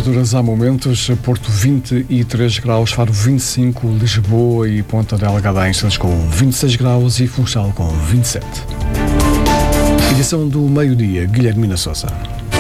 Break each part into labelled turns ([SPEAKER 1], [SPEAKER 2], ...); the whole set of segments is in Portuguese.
[SPEAKER 1] temperaturas há momentos, Porto 23 graus, Faro 25, Lisboa e Ponta Delgada com 26 graus e Funchal com 27. Edição do meio-dia, Guilhermina Sousa.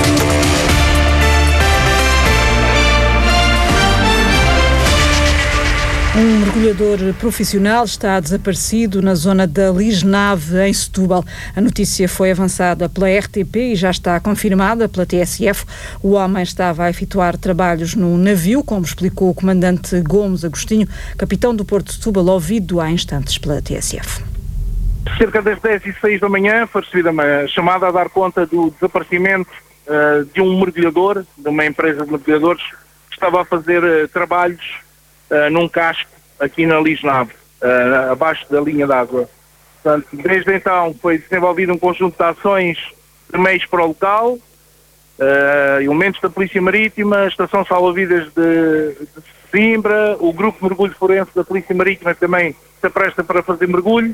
[SPEAKER 2] Um mergulhador profissional está desaparecido na zona da Lisnave, em Setúbal. A notícia foi avançada pela RTP e já está confirmada pela TSF. O homem estava a efetuar trabalhos no navio, como explicou o comandante Gomes Agostinho, capitão do Porto de Setúbal, ouvido há instantes pela TSF.
[SPEAKER 3] Cerca das 10h06 da manhã foi recebida uma chamada a dar conta do desaparecimento de um mergulhador, de uma empresa de mergulhadores, que estava a fazer trabalhos num casco aqui na Lisnave, abaixo da linha d'água. Portanto, desde então foi desenvolvido um conjunto de ações de meios para o local, elementos da Polícia Marítima, a Estação Salva-Vidas de Sesimbra, o Grupo de Mergulho Forense da Polícia Marítima também se apresta para fazer mergulho.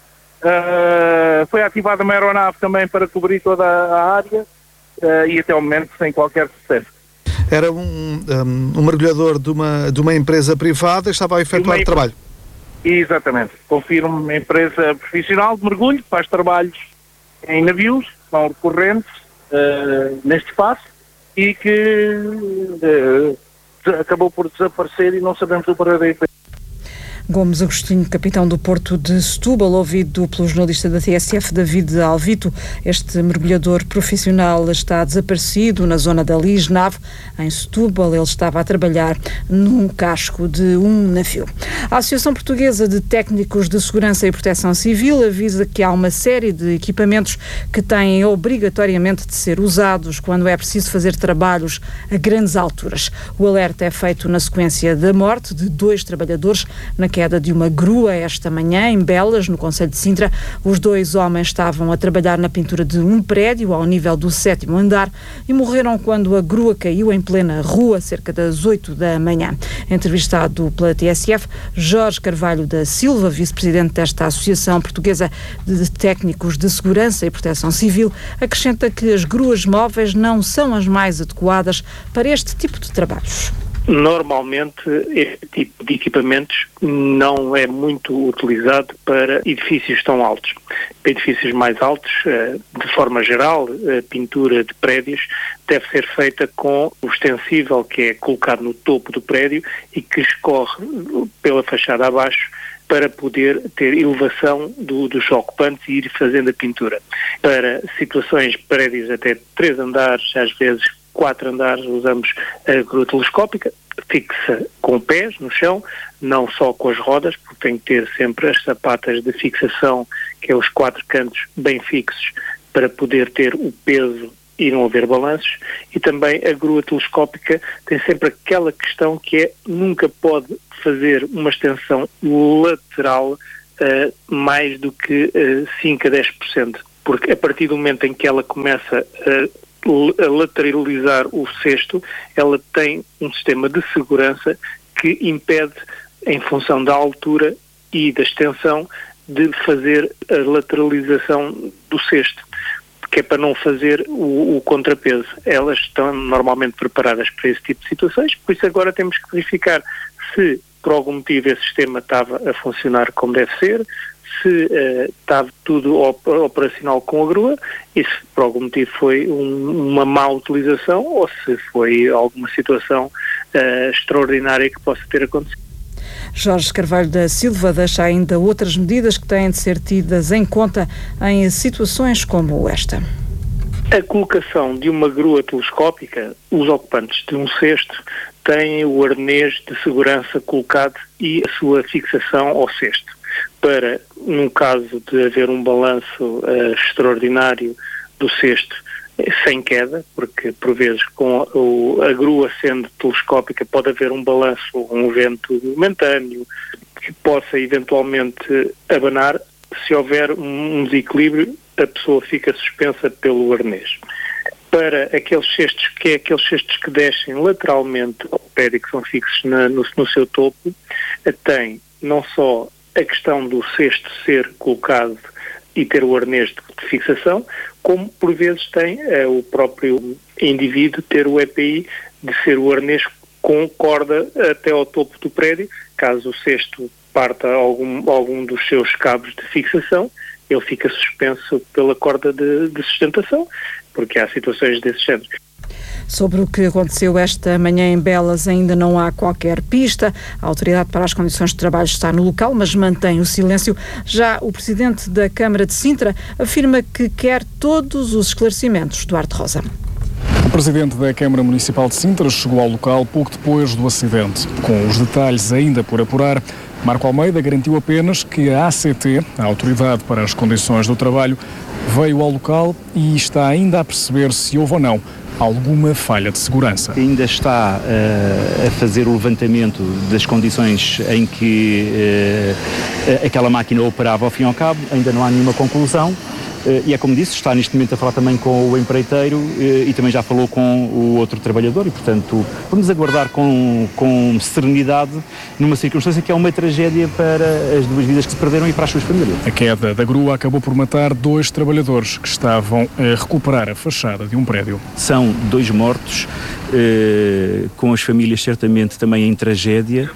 [SPEAKER 3] Foi ativada uma aeronave também para cobrir toda a área e até o momento sem qualquer sucesso.
[SPEAKER 4] Era um mergulhador de uma empresa privada que estava a efetuar trabalho.
[SPEAKER 3] Exatamente. Confirmo, uma empresa profissional de mergulho que faz trabalhos em navios, são recorrentes neste espaço e que acabou por desaparecer e não sabemos o paradeiro.
[SPEAKER 2] Gomes Agostinho, capitão do Porto de Setúbal, ouvido pelo jornalista da TSF, David Alvito. Este mergulhador profissional está desaparecido na zona da Lisnave, em Setúbal. Ele estava a trabalhar num casco de um navio. A Associação Portuguesa de Técnicos de Segurança e Proteção Civil avisa que há uma série de equipamentos que têm obrigatoriamente de ser usados quando é preciso fazer trabalhos a grandes alturas. O alerta é feito na sequência da morte de 2 trabalhadores na queda de uma grua esta manhã em Belas, no concelho de Sintra. Os 2 homens estavam a trabalhar na pintura de um prédio ao nível do 7º andar e morreram quando a grua caiu em plena rua, cerca das 8 da manhã. Entrevistado pela TSF, Jorge Carvalho da Silva, vice-presidente desta Associação Portuguesa de Técnicos de Segurança e Proteção Civil, acrescenta que as gruas móveis não são as mais adequadas para este tipo de trabalhos.
[SPEAKER 5] Normalmente, este tipo de equipamentos não é muito utilizado para edifícios tão altos. Para edifícios mais altos, de forma geral, a pintura de prédios deve ser feita com o extensível que é colocado no topo do prédio e que escorre pela fachada abaixo para poder ter elevação dos ocupantes e ir fazendo a pintura. Para situações, prédios até 3 andares, às vezes 4 andares, usamos a grua telescópica, fixa com pés no chão, não só com as rodas, porque tem que ter sempre as sapatas de fixação, que é os 4 cantos bem fixos, para poder ter o peso e não haver balanços. E também a grua telescópica tem sempre aquela questão que é, nunca pode fazer uma extensão lateral mais do que 5 a 10%, porque a partir do momento em que ela começa a lateralizar o cesto, ela tem um sistema de segurança que impede, em função da altura e da extensão, de fazer a lateralização do cesto, que é para não fazer o contrapeso. Elas estão normalmente preparadas para esse tipo de situações, por isso agora temos que verificar se por algum motivo esse sistema estava a funcionar como deve ser, se estava tudo operacional com a grua e se por algum motivo foi uma má utilização ou se foi alguma situação extraordinária que possa ter acontecido.
[SPEAKER 2] Jorge Carvalho da Silva deixa ainda outras medidas que têm de ser tidas em conta em situações como esta.
[SPEAKER 5] A colocação de uma grua telescópica, os ocupantes de um cesto têm o arnês de segurança colocado e a sua fixação ao cesto, para, no caso de haver um balanço extraordinário do cesto, sem queda, porque por vezes com a grua sendo telescópica pode haver um balanço, um vento momentâneo que possa eventualmente abanar. Se houver um desequilíbrio, a pessoa fica suspensa pelo arnês. Para aqueles cestos que descem lateralmente ao prédio, que são fixos no seu topo, tem não só a questão do cesto ser colocado e ter o arnês de fixação, como por vezes tem o próprio indivíduo ter o EPI de ser o arnês com corda até ao topo do prédio. Caso o cesto parta algum dos seus cabos de fixação, ele fica suspenso pela corda de sustentação, porque há situações desses géneros.
[SPEAKER 2] Sobre o que aconteceu esta manhã em Belas ainda não há qualquer pista. A Autoridade para as Condições de Trabalho está no local, mas mantém o silêncio. Já o Presidente da Câmara de Sintra afirma que quer todos os esclarecimentos. Duarte Rosa.
[SPEAKER 1] O Presidente da Câmara Municipal de Sintra chegou ao local pouco depois do acidente. Com os detalhes ainda por apurar, Marco Almeida garantiu apenas que a ACT, a Autoridade para as Condições do Trabalho, veio ao local e está ainda a perceber se houve ou não alguma falha de segurança.
[SPEAKER 6] Ainda está a fazer o levantamento das condições em que aquela máquina operava ao fim e ao cabo, ainda não há nenhuma conclusão. E é como disse, está neste momento a falar também com o empreiteiro e também já falou com o outro trabalhador e, portanto, vamos aguardar com serenidade numa circunstância que é uma tragédia para as duas vidas que se perderam e para as suas famílias.
[SPEAKER 1] A queda da grua acabou por matar 2 trabalhadores que estavam a recuperar a fachada de um prédio.
[SPEAKER 6] São 2 mortos, com as famílias certamente também em tragédia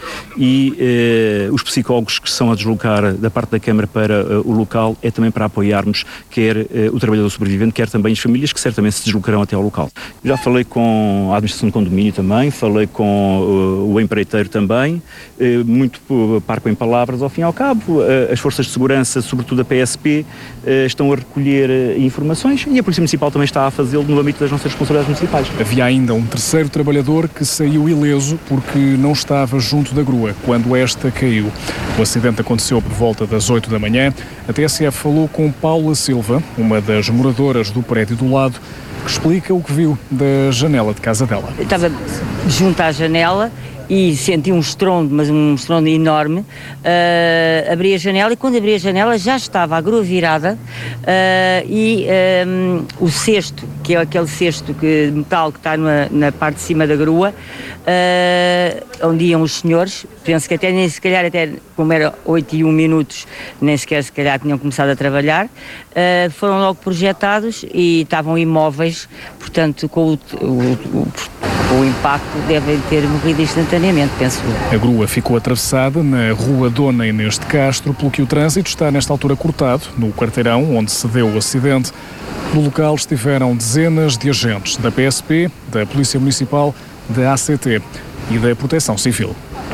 [SPEAKER 6] e os psicólogos que são a deslocar da parte da Câmara para o local é também para apoiarmos quer o trabalhador sobrevivente, quer também as famílias que certamente se deslocarão até ao local. Já falei com a administração do condomínio também, falei com o empreiteiro também, muito parco em palavras ao fim e ao cabo. As forças de segurança, sobretudo a PSP, estão a recolher informações e a Polícia Municipal também está a fazê-lo no âmbito das nossas responsabilidades municipais.
[SPEAKER 1] Havia ainda um terceiro trabalhador que saiu ileso porque não estava junto da grua quando esta caiu. O acidente aconteceu por volta das 8 da manhã. A TSF falou com Paula Silva, uma das moradoras do prédio do lado, que explica o que viu da janela de casa dela.
[SPEAKER 7] Eu estava junto à janela e senti um estrondo, mas um estrondo enorme. Abri a janela e quando abri a janela já estava a grua virada o cesto, que é aquele cesto de metal que está na parte de cima da grua, onde iam os senhores, penso que até nem se calhar, até como era 8:01, nem sequer se calhar tinham começado a trabalhar, foram logo projetados e estavam imóveis, portanto com o impacto devem ter morrido instantaneamente, penso eu.
[SPEAKER 1] A grua ficou atravessada na rua Dona Inês de Castro, pelo que o trânsito está nesta altura cortado, no quarteirão onde se deu o acidente. No local estiveram dezenas de agentes da PSP, da Polícia Municipal, da ACT e da Proteção Civil.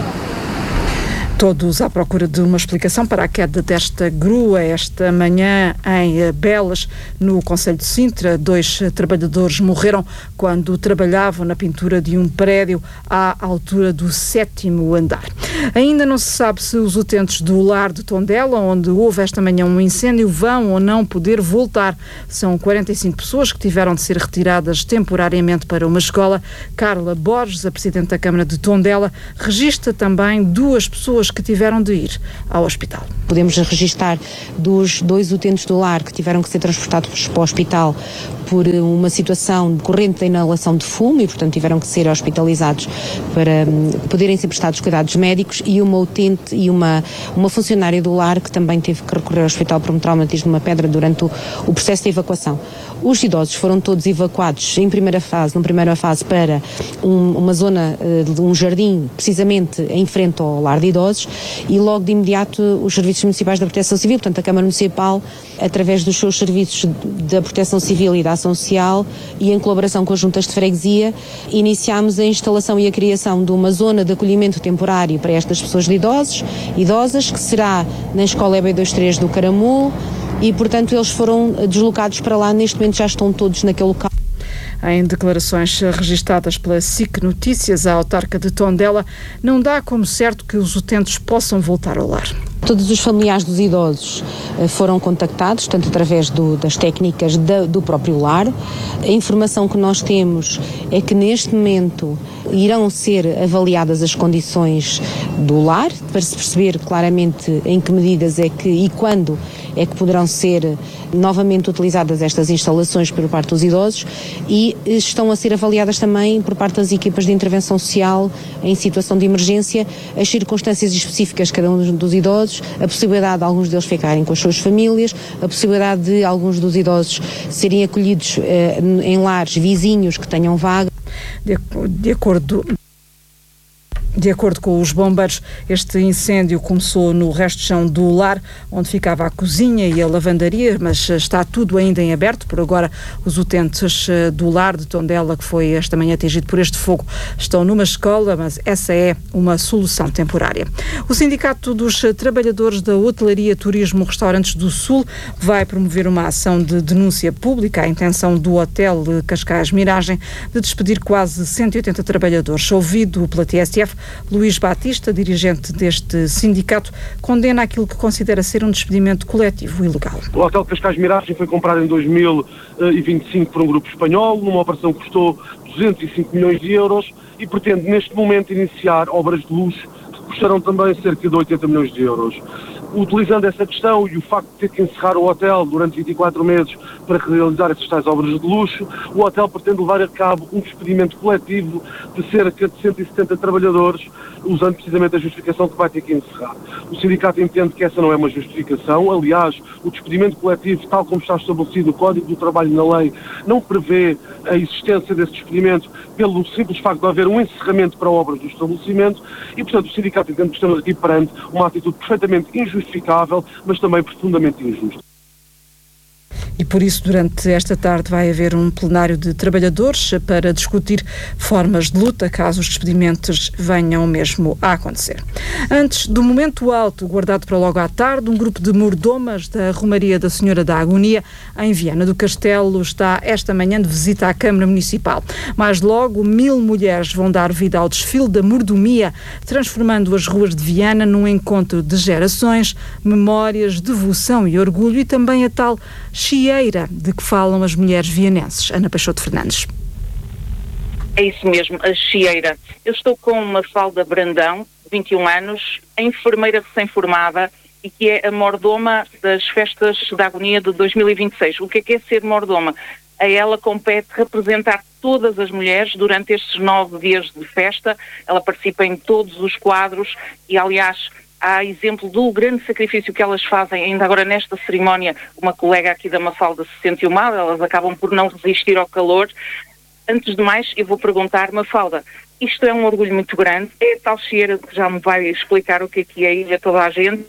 [SPEAKER 2] Todos à procura de uma explicação para a queda desta grua esta manhã em Belas, no concelho de Sintra. 2 trabalhadores morreram quando trabalhavam na pintura de um prédio à altura do 7º andar. Ainda não se sabe se os utentes do lar de Tondela, onde houve esta manhã um incêndio, vão ou não poder voltar. São 45 pessoas que tiveram de ser retiradas temporariamente para uma escola. Carla Borges, a Presidente da Câmara de Tondela, registra também 2 pessoas que tiveram de ir ao hospital.
[SPEAKER 8] Podemos registar dos 2 utentes do lar que tiveram que ser transportados para o hospital por uma situação decorrente da inalação de fumo e, portanto, tiveram que ser hospitalizados para poderem ser prestados cuidados médicos, e uma utente e uma funcionária do lar que também teve que recorrer ao hospital por um traumatismo de uma pedra durante o processo de evacuação. Os idosos foram todos evacuados numa primeira fase para uma zona de um jardim, precisamente em frente ao lar de idosos, e logo de imediato os serviços municipais da Proteção Civil, portanto a Câmara Municipal, através dos seus serviços da Proteção Civil e da Ação Social e em colaboração com as juntas de freguesia, iniciámos a instalação e a criação de uma zona de acolhimento temporário para estas pessoas de idosas, que será na Escola EB23 do Caramulo, e portanto eles foram deslocados para lá. Neste momento já estão todos naquele local.
[SPEAKER 2] Em declarações registadas pela SIC Notícias, a autarca de Tondela não dá como certo que os utentes possam voltar ao lar.
[SPEAKER 8] Todos os familiares dos idosos foram contactados, tanto através das técnicas do próprio lar. A informação que nós temos é que neste momento irão ser avaliadas as condições do lar, para se perceber claramente em que medidas é que e quando é que poderão ser novamente utilizadas estas instalações por parte dos idosos, e estão a ser avaliadas também por parte das equipas de intervenção social em situação de emergência as circunstâncias específicas de cada um dos idosos, a possibilidade de alguns deles ficarem com as suas famílias, a possibilidade de alguns dos idosos serem acolhidos em lares vizinhos que tenham vaga. De acordo com os bombeiros, este incêndio começou no resto de chão do lar, onde ficava a cozinha e a lavandaria, mas está tudo ainda em aberto. Por agora, os utentes do lar de Tondela, que foi esta manhã atingido por este fogo, estão numa escola, mas essa é uma solução temporária. O Sindicato dos Trabalhadores da Hotelaria, Turismo, Restaurantes do Sul vai promover uma ação de denúncia pública à intenção do Hotel Cascais Miragem de despedir quase 180 trabalhadores. Ouvido pela TSF, Luís Batista, dirigente deste sindicato, condena aquilo que considera ser um despedimento coletivo ilegal.
[SPEAKER 9] O Hotel Cascais Miragem foi comprado em 2025 por um grupo espanhol, numa operação que custou 205 milhões de euros e pretende neste momento iniciar obras de luxo que custarão também cerca de 80 milhões de euros. Utilizando essa questão e o facto de ter que encerrar o hotel durante 24 meses para realizar essas tais obras de luxo, o hotel pretende levar a cabo um despedimento coletivo de cerca de 170 trabalhadores, usando precisamente a justificação que vai ter que encerrar. O sindicato entende que essa não é uma justificação. Aliás, o despedimento coletivo, tal como está estabelecido no Código do Trabalho e na lei, não prevê a existência desse despedimento pelo simples facto de haver um encerramento para obras do estabelecimento e, portanto, o sindicato entende que estamos aqui perante uma atitude perfeitamente injustificável, mas também profundamente injusta.
[SPEAKER 2] E por isso, durante esta tarde, vai haver um plenário de trabalhadores para discutir formas de luta, caso os despedimentos venham mesmo a acontecer. Antes do momento alto, guardado para logo à tarde, um grupo de mordomas da Romaria da Senhora da Agonia, em Viana do Castelo, está esta manhã de visita à Câmara Municipal. Mais logo, 1000 mulheres vão dar vida ao desfile da mordomia, transformando as ruas de Viana num encontro de gerações, memórias, devoção e orgulho, e também a tal chieira de que falam as mulheres vianenses. Ana Peixoto Fernandes.
[SPEAKER 10] É isso mesmo, a chieira. Eu estou com uma Mafalda Brandão, 21 anos, a enfermeira recém-formada e que é a mordoma das festas da Agonia de 2026. O que é ser mordoma? A ela compete representar todas as mulheres durante estes 9 dias de festa. Ela participa em todos os quadros e, aliás, há exemplo do grande sacrifício que elas fazem. Ainda agora nesta cerimónia, uma colega aqui da Mafalda se sentiu mal, elas acabam por não resistir ao calor. Antes de mais, eu vou perguntar, Mafalda, isto é um orgulho muito grande, é tal chieira que já me vai explicar o que é e a toda a gente,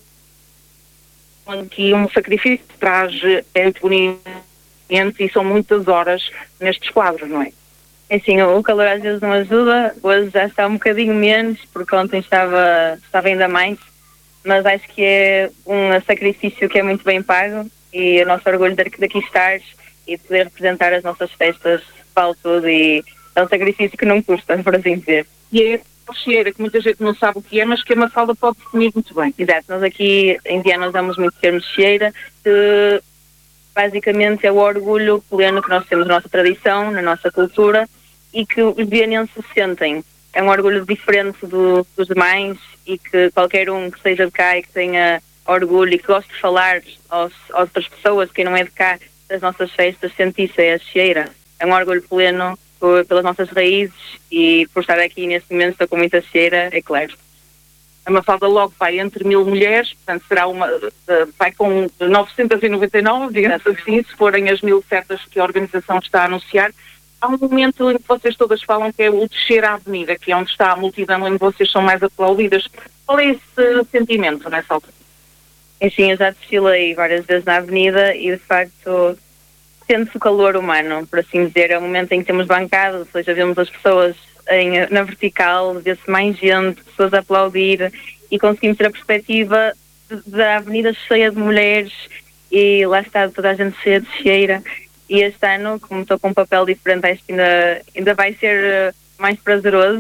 [SPEAKER 10] que um sacrifício que traz bonito e são muitas horas nestes quadros, não é?
[SPEAKER 11] Assim, o calor às vezes não ajuda, hoje já está um bocadinho menos, porque ontem estava ainda mais, mas acho que é um sacrifício que é muito bem pago e o nosso orgulho de aqui estar e poder representar as nossas festas vale tudo e é um sacrifício que não custa, por assim dizer.
[SPEAKER 10] E é a chieira, que muita gente não sabe o que é, mas que a Mafalda pode definir muito bem.
[SPEAKER 11] Exato, nós aqui em Viana usamos muito o termo chieira, que basicamente é o orgulho pleno que nós temos na nossa tradição, na nossa cultura e que os vianenses sentem. É um orgulho diferente dos demais e que qualquer um que seja de cá e que tenha orgulho e que goste de falar às outras pessoas, quem não é de cá, das nossas festas, sente isso, é a chieira. É um orgulho pleno pelas nossas raízes e por estar aqui neste momento estou com muita chieira, é claro.
[SPEAKER 10] A Mafalda logo vai entre 1000 mulheres, portanto será vai com 999, digamos assim, se forem as 1000 certas que a organização está a anunciar. Há um momento em que vocês todas falam que é o descer à avenida, que é onde está a multidão, onde vocês são mais aplaudidas. Qual é esse sentimento nessa altura?
[SPEAKER 11] Sim, eu já desfilei várias vezes na avenida e de facto sente-se o calor humano, por assim dizer. É o momento em que temos bancadas, ou seja, vemos as pessoas na vertical, vê-se mais gente, pessoas a aplaudir e conseguimos ter a perspectiva da avenida cheia de mulheres e lá está toda a gente cheia de chieira. E este ano, como estou com um papel diferente, acho que ainda vai ser mais prazeroso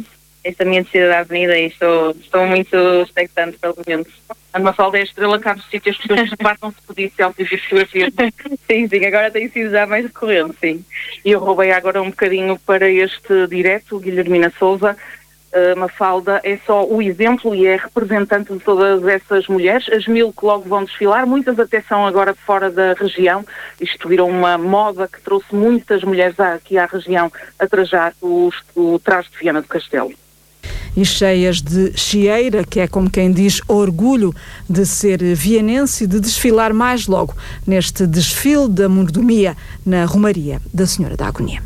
[SPEAKER 11] esta minha descida da avenida e estou muito expectante pelo momento.
[SPEAKER 10] A Mafalda é a estrela cá no sítio, as pessoas partam-se por isso, selfies e fotografias.
[SPEAKER 11] Sim, agora tem sido já mais recorrente, sim.
[SPEAKER 10] E eu roubei agora um bocadinho para este direto, Guilhermina Sousa. Mafalda é só o exemplo e é representante de todas essas mulheres, as 1000 que logo vão desfilar, muitas até são agora de fora da região. Isto virou uma moda que trouxe muitas mulheres aqui à região a trajar o traje de Viana do Castelo.
[SPEAKER 2] E cheias de chieira, que é como quem diz orgulho de ser vianense e de desfilar mais logo neste desfile da mordomia na Romaria da Senhora da Agonia.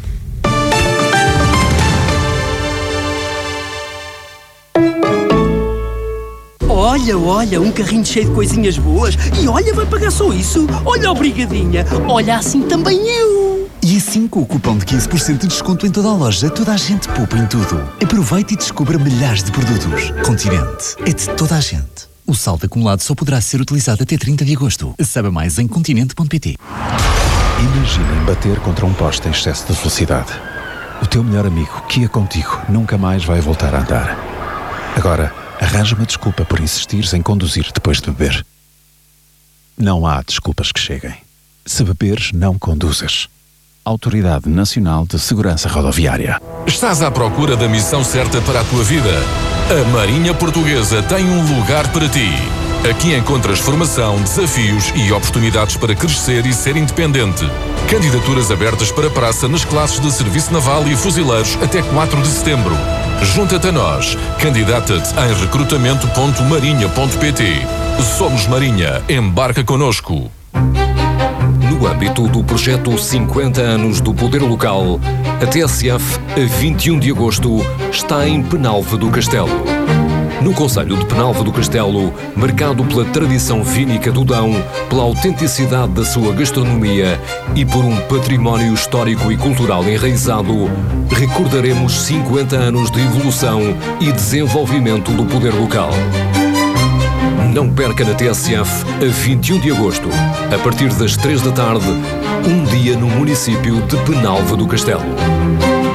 [SPEAKER 12] Olha, um carrinho cheio de coisinhas boas. E olha, vai pagar só isso. Olha, obrigadinha. Olha, assim também eu.
[SPEAKER 13] E assim, com o cupom de 15% de desconto em toda a loja, toda a gente poupa em tudo. Aproveite e descubra milhares de produtos. Continente é de toda a gente. O saldo acumulado só poderá ser utilizado até 30 de agosto. Saiba mais em continente.pt.
[SPEAKER 14] Imaginem bater contra um poste em excesso de velocidade. O teu melhor amigo, que ia contigo, nunca mais vai voltar a andar. Agora, arranja uma desculpa por insistires em conduzir depois de beber. Não há desculpas que cheguem. Se beberes, não conduzas. Autoridade Nacional de Segurança Rodoviária.
[SPEAKER 15] Estás à procura da missão certa para a tua vida? A Marinha Portuguesa tem um lugar para ti. Aqui encontras formação, desafios e oportunidades para crescer e ser independente. Candidaturas abertas para praça nas classes de Serviço Naval e Fuzileiros até 4 de setembro. Junta-te a nós. Candidata-te em recrutamento.marinha.pt. Somos Marinha. Embarca connosco.
[SPEAKER 16] No âmbito do projeto 50 anos do Poder Local, a TSF, a 21 de agosto, está em Penalva do Castelo. No concelho de Penalva do Castelo, marcado pela tradição vínica do Dão, pela autenticidade da sua gastronomia e por um património histórico e cultural enraizado, recordaremos 50 anos de evolução e desenvolvimento do poder local. Não perca na TSF, a 21 de agosto, a partir das 3 da tarde, um dia no município de Penalva do Castelo.